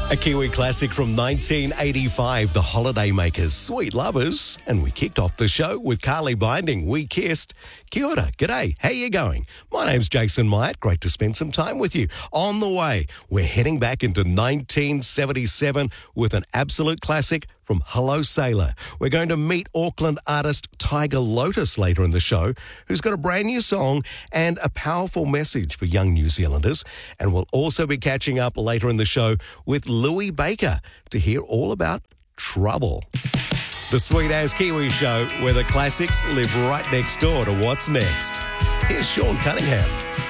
A Kiwi classic from 1985, The Holiday Makers, Sweet Lovers. And we kicked off the show with Carly Binding, We Kissed. Kia ora, g'day, how you going? My name's Jason Myatt, great to spend some time with you. On the way, we're heading back into 1977 with an absolute classic from Hello Sailor. We're going to meet Auckland artist Tiger Lotus later in the show, who's got a brand new song and a powerful message for young New Zealanders. And we'll also be catching up later in the show with Louis Baker to hear all about Trouble. The Sweet As Kiwi Show, where the classics live right next door to what's next. Here's Sean Cunningham.